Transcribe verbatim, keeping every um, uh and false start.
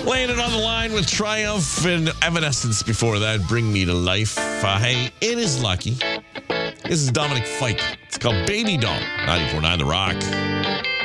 Laying it on the line with Triumph and Evanescence before that. Bring Me to Life. Uh, hey, it is lucky. This is Dominic Fike. It's called Baby Doll. ninety-four point nine The Rock.